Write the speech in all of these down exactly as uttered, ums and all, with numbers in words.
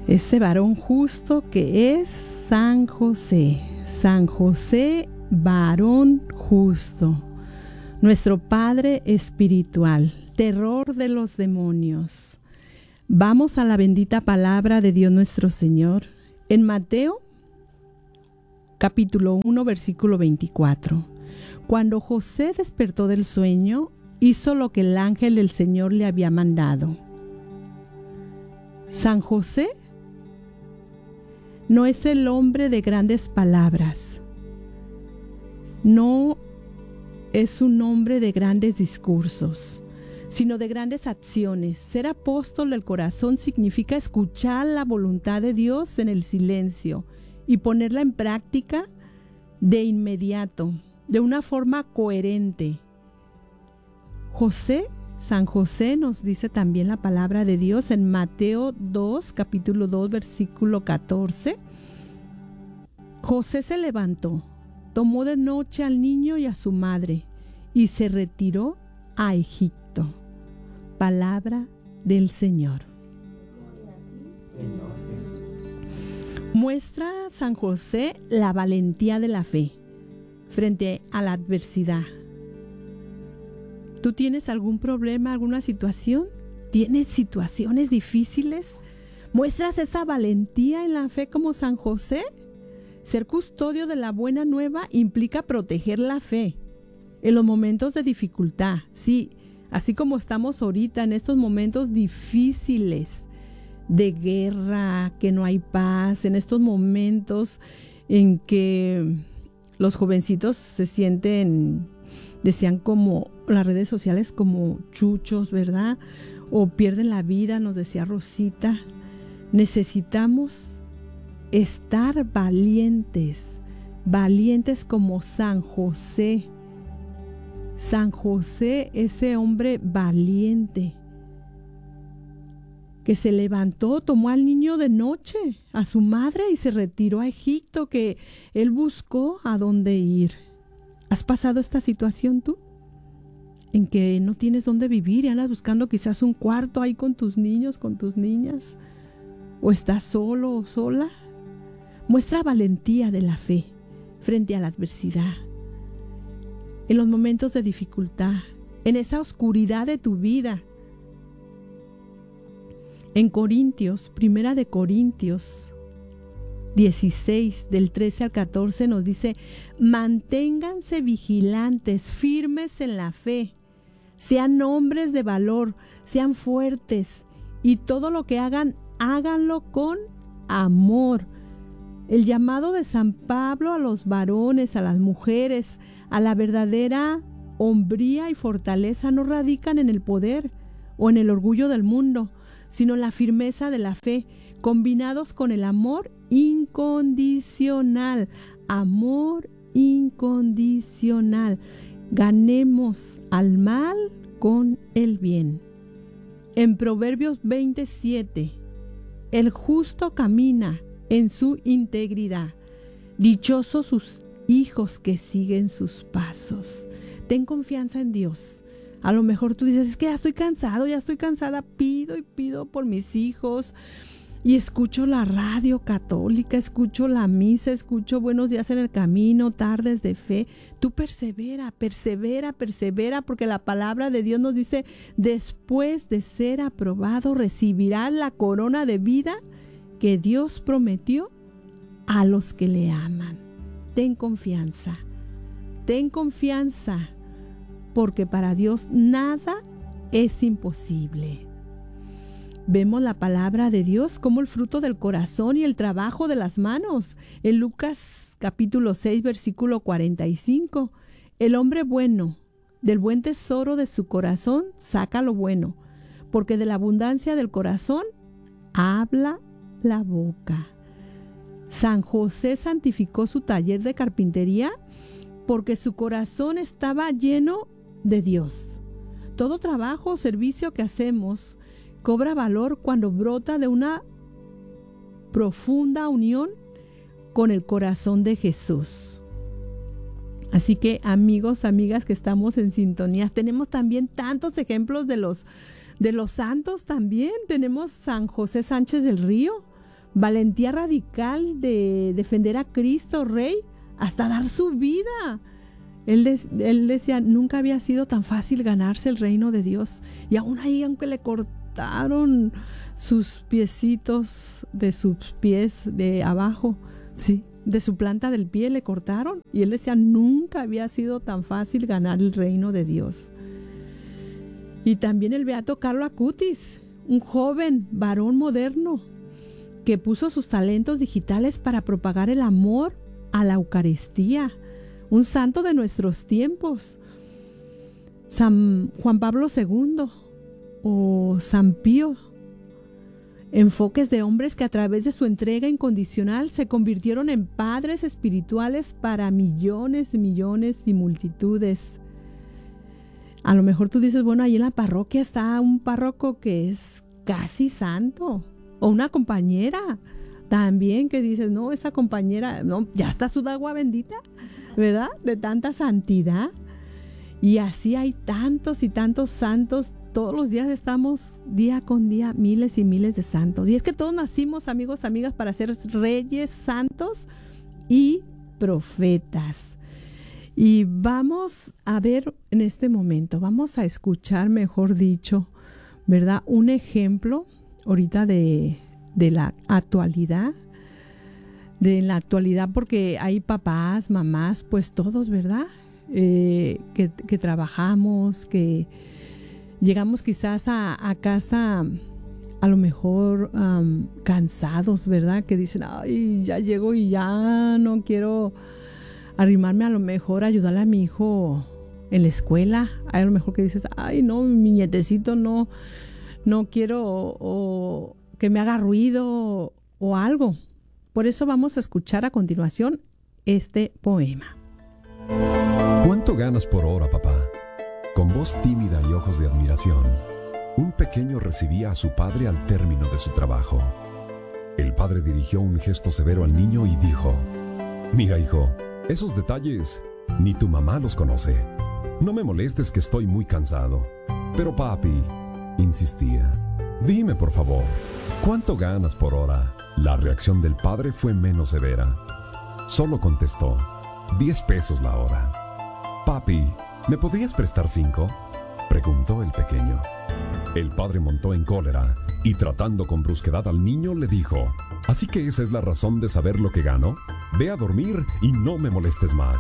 ese varón justo que es San José. San José, varón justo, nuestro Padre espiritual, terror de los demonios. Vamos a la bendita palabra de Dios nuestro Señor. En Mateo, capítulo uno, versículo veinticuatro. Cuando José despertó del sueño, hizo lo que el ángel del Señor le había mandado. San José no es el hombre de grandes palabras, no es un hombre de grandes discursos, sino de grandes acciones. Ser apóstol del corazón significa escuchar la voluntad de Dios en el silencio y ponerla en práctica de inmediato, de una forma coherente. José, San José, nos dice también la palabra de Dios en Mateo dos, capítulo dos, versículo catorce. José se levantó, tomó de noche al niño y a su madre y se retiró a Egipto. Palabra del Señor. Muestra San José la valentía de la fe frente a la adversidad. ¿Tú tienes algún problema, alguna situación? ¿Tienes situaciones difíciles? ¿Muestras esa valentía en la fe como San José? Ser custodio de la buena nueva implica proteger la fe en los momentos de dificultad. Sí, así como estamos ahorita en estos momentos difíciles de guerra, que no hay paz, en estos momentos en que los jovencitos se sienten, decían como las redes sociales, como chuchos, ¿verdad? O pierden la vida, nos decía Rosita. Necesitamos estar valientes, valientes como San José. San José, ese hombre valiente, que se levantó, tomó al niño de noche, a su madre, y se retiró a Egipto, que él buscó a dónde ir. ¿Has pasado esta situación tú? En que no tienes dónde vivir y andas buscando quizás un cuarto ahí con tus niños, con tus niñas. ¿O estás solo o sola? Muestra valentía de la fe frente a la adversidad. En los momentos de dificultad, en esa oscuridad de tu vida. En Corintios, primera de Corintios dieciséis, del trece al catorce, nos dice: manténganse vigilantes, firmes en la fe, sean hombres de valor, sean fuertes, y todo lo que hagan, háganlo con amor. El llamado de San Pablo a los varones, a las mujeres, a la verdadera hombría y fortaleza no radican en el poder o en el orgullo del mundo, sino en la firmeza de la fe, combinados con el amor incondicional. Amor incondicional. Ganemos al mal con el bien. En Proverbios veintisiete, el justo camina en su integridad. Dichosos sus hijos que siguen sus pasos. Ten confianza en Dios. A lo mejor tú dices, es que ya estoy cansado, ya estoy cansada, pido y pido por mis hijos. Y escucho la radio católica, escucho la misa, escucho buenos días en el camino, tardes de fe. Tú persevera, persevera, persevera, porque la palabra de Dios nos dice, después de ser aprobado, recibirás la corona de vida que Dios prometió a los que le aman. Ten confianza, ten confianza, porque para Dios nada es imposible. Vemos la palabra de Dios como el fruto del corazón y el trabajo de las manos. En Lucas capítulo seis, versículo cuarenta y cinco, el hombre bueno, del buen tesoro de su corazón, saca lo bueno, porque de la abundancia del corazón habla la boca. San José santificó su taller de carpintería porque su corazón estaba lleno de Dios. Todo trabajo o servicio que hacemos cobra valor cuando brota de una profunda unión con el corazón de Jesús. Así que, amigos, amigas que estamos en sintonía, tenemos también tantos ejemplos de los, de los santos también. Tenemos San José Sánchez del Río, valentía radical de defender a Cristo Rey hasta dar su vida. Él, de, él decía, nunca había sido tan fácil ganarse el reino de Dios. Y aún ahí, aunque le cortaron sus piecitos de sus pies de abajo, sí, de su planta del pie le cortaron. Y él decía, nunca había sido tan fácil ganar el reino de Dios. Y también el beato Carlo Acutis, un joven varón moderno que puso sus talentos digitales para propagar el amor a la Eucaristía. Un santo de nuestros tiempos, San Juan Pablo segundo o San Pío. Enfoques de hombres que a través de su entrega incondicional se convirtieron en padres espirituales para millones y millones y multitudes. A lo mejor tú dices, bueno, ahí en la parroquia está un párroco que es casi santo, o una compañera también que dices, no, esa compañera, no, ya está su agua bendita, ¿verdad? De tanta santidad. Y así hay tantos y tantos santos. Todos los días estamos día con día miles y miles de santos. Y es que todos nacimos, amigos, amigas, para ser reyes, santos y profetas. Y vamos a ver en este momento, vamos a escuchar, mejor dicho, ¿verdad? Un ejemplo ahorita de, de la actualidad. De la actualidad, porque hay papás, mamás, pues todos, ¿verdad? Eh, que, que trabajamos, que llegamos quizás a, a casa a lo mejor um, cansados, ¿verdad? Que dicen, ay, ya llego y ya no quiero arrimarme a lo mejor a ayudarle a mi hijo en la escuela. Hay a lo mejor que dices, ay, no, mi nietecito no, no quiero o, o que me haga ruido o algo. Por eso vamos a escuchar a continuación este poema. ¿Cuánto ganas por hora, papá? Con voz tímida y ojos de admiración, un pequeño recibía a su padre al término de su trabajo. El padre dirigió un gesto severo al niño y dijo, mira, hijo, esos detalles ni tu mamá los conoce. No me molestes que estoy muy cansado. Pero papi, insistía, dime por favor, ¿cuánto ganas por hora? La reacción del padre fue menos severa. Solo contestó, diez pesos la hora. Papi, ¿me podrías prestar cinco? Preguntó el pequeño. El padre montó en cólera y tratando con brusquedad al niño le dijo, ¿así que esa es la razón de saber lo que gano? Ve a dormir y no me molestes más.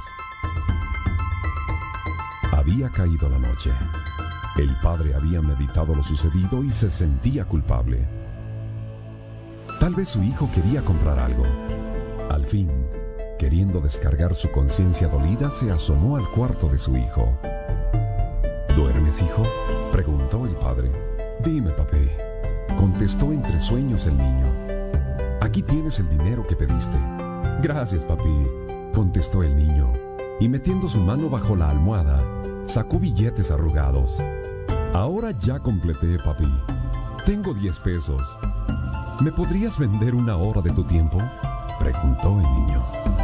Había caído la noche. El padre había meditado lo sucedido y se sentía culpable. Tal vez su hijo quería comprar algo. Al fin, queriendo descargar su conciencia dolida, se asomó al cuarto de su hijo. ¿Duermes, hijo?, preguntó el padre. Dime, papi, contestó entre sueños el niño. Aquí tienes el dinero que pediste. Gracias, papi, contestó el niño, y metiendo su mano bajo la almohada, sacó billetes arrugados. Ahora ya completé, papi. Tengo diez pesos. ¿Me podrías vender una hora de tu tiempo?, preguntó el niño.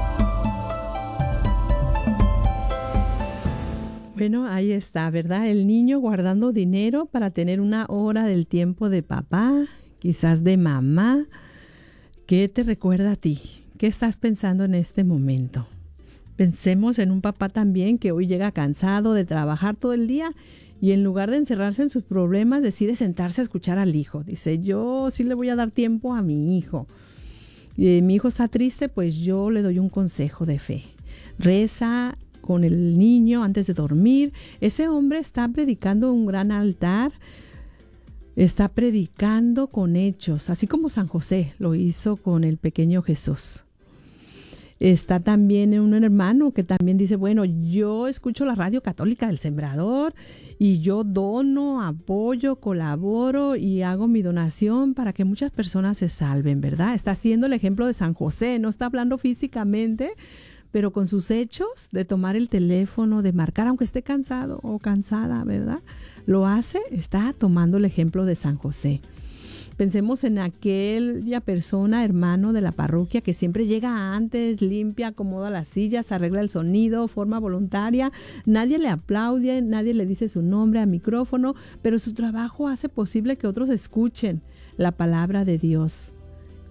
Bueno, ahí está, ¿verdad? El niño guardando dinero para tener una hora del tiempo de papá, quizás de mamá. ¿Qué te recuerda a ti? ¿Qué estás pensando en este momento? Pensemos en un papá también que hoy llega cansado de trabajar todo el día y en lugar de encerrarse en sus problemas decide sentarse a escuchar al hijo. Dice, yo sí le voy a dar tiempo a mi hijo. Y mi hijo está triste, pues yo le doy un consejo de fe. Reza con el niño antes de dormir. Ese hombre está predicando un gran altar, está predicando con hechos, así como San José lo hizo con el pequeño Jesús. Está también un hermano que también dice, bueno, yo escucho la radio católica del Sembrador y yo dono, apoyo, colaboro y hago mi donación para que muchas personas se salven, ¿verdad? Está haciendo el ejemplo de San José, no está hablando físicamente, pero con sus hechos de tomar el teléfono, de marcar, aunque esté cansado o cansada, ¿verdad? Lo hace, está tomando el ejemplo de San José. Pensemos en aquella persona, hermano de la parroquia, que siempre llega antes, limpia, acomoda las sillas, arregla el sonido, forma voluntaria. Nadie le aplaude, nadie le dice su nombre a micrófono, pero su trabajo hace posible que otros escuchen la palabra de Dios.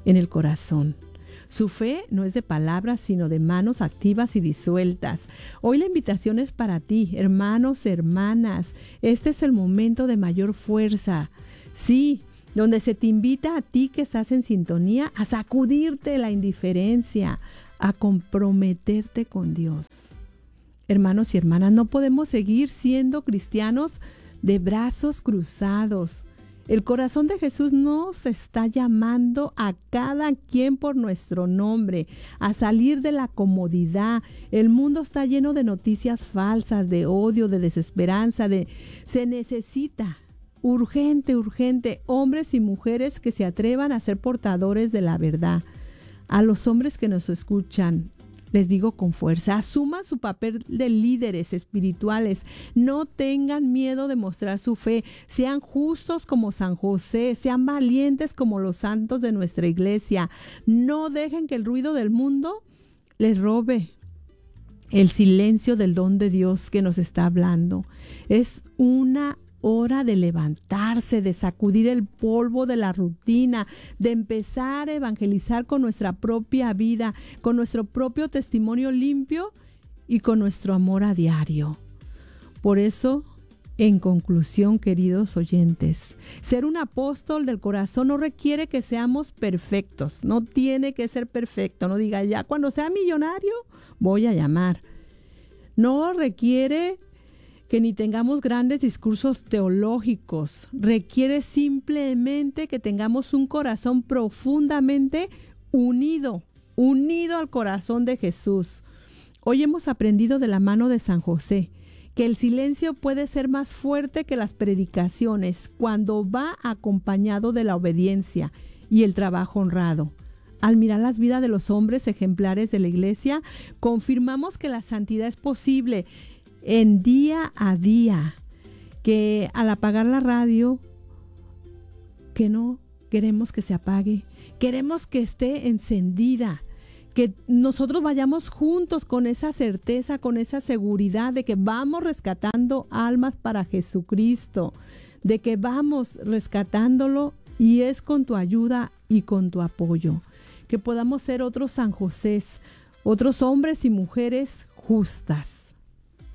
en el corazón. Su fe no es de palabras, sino de manos activas y disueltas. Hoy la invitación es para ti, hermanos, hermanas. Este es el momento de mayor fuerza. Sí, donde se te invita a ti que estás en sintonía a sacudirte la indiferencia, a comprometerte con Dios. Hermanos y hermanas, no podemos seguir siendo cristianos de brazos cruzados. El corazón de Jesús nos está llamando a cada quien por nuestro nombre, a salir de la comodidad. El mundo está lleno de noticias falsas, de odio, de desesperanza, de se necesita urgente, urgente, hombres y mujeres que se atrevan a ser portadores de la verdad. A los hombres que nos escuchan, les digo con fuerza, asuman su papel de líderes espirituales, no tengan miedo de mostrar su fe, sean justos como San José, sean valientes como los santos de nuestra iglesia, no dejen que el ruido del mundo les robe el silencio del don de Dios que nos está hablando. Es una hora de levantarse, de sacudir el polvo de la rutina, de empezar a evangelizar con nuestra propia vida, con nuestro propio testimonio limpio y con nuestro amor a diario. Por eso, en conclusión, queridos oyentes, ser un apóstol del corazón no requiere que seamos perfectos, no tiene que ser perfecto, no diga ya cuando sea millonario voy a llamar. No requiere que ni tengamos grandes discursos teológicos, requiere simplemente que tengamos un corazón profundamente unido, unido al corazón de Jesús. Hoy hemos aprendido de la mano de San José que el silencio puede ser más fuerte que las predicaciones cuando va acompañado de la obediencia y el trabajo honrado. Al mirar las vidas de los hombres ejemplares de la iglesia, confirmamos que la santidad es posible en día a día, que al apagar la radio, que no queremos que se apague, queremos que esté encendida, que nosotros vayamos juntos con esa certeza, con esa seguridad de que vamos rescatando almas para Jesucristo, de que vamos rescatándolo y es con tu ayuda y con tu apoyo, que podamos ser otros San Josés, otros hombres y mujeres justas.